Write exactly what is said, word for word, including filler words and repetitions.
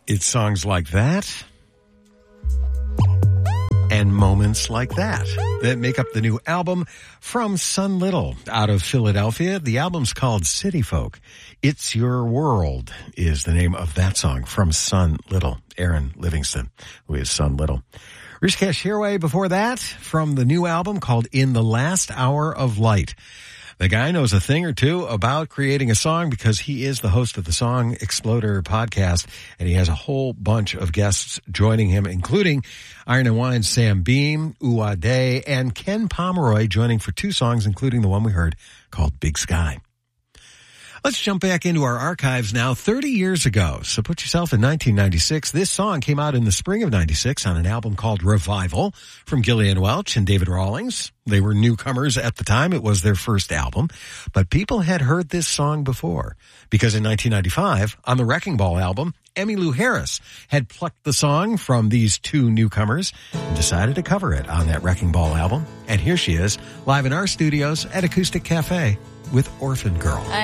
It's songs like that and moments like that that make up the new album from Sun Little out of Philadelphia. The album's called City Folk. It's Your World is the name of that song from Sun Little. Aaron Livingston, who is Sun Little. Rishikesh Hirway before that from the new album called In the Last Hour of Light. The guy knows a thing or two about creating a song because he is the host of the Song Exploder podcast, and he has a whole bunch of guests joining him, including Iron and Wine's Sam Beam, Uwade, and Ken Pomeroy joining for two songs, including the one we heard called Big Sky. Let's jump back into our archives now. thirty years ago, so put yourself in nineteen ninety-six. This song came out in the spring of ninety-six on an album called Revival from Gillian Welch and David Rawlings. They were newcomers at the time. It was their first album, but people had heard this song before because in nineteen ninety-five, on the Wrecking Ball album, Emmylou Harris had plucked the song from these two newcomers and decided to cover it on that Wrecking Ball album. And here she is, live in our studios at Acoustic Cafe with Orphan Girl. I